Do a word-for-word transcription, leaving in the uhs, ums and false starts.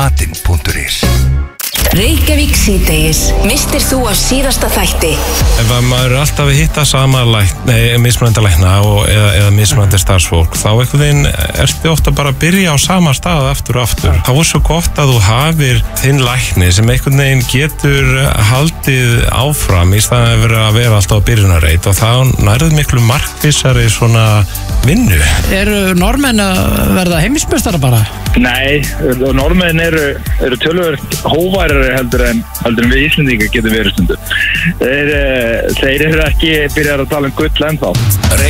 Matinn punktur is. Reykjavík síðdegis. Mistir þú af síðasta þætti? Ef að maður er alltaf að hitta sama lækn, nei, mismunandi lækna og, eða, eða mismunandi starfsfólk, þá einhvern veginn ertu ofta bara að byrja á sama stað aftur og aftur. Þá er svo gott að þú hafir þinn lækni sem einhvern veginn getur haldið áfram í staðan að vera að vera alltaf á byrjunarreit, og þá nærðu miklu markvissari svona vinnu. Eru normenn að verða heimismestara bara? Nei, normenn eru, eru töluvert hóværari heldur en, heldur en við Íslendingar getum verið stundum. Þeir, þeir eru ekki byrjar að tala um gull ennþá.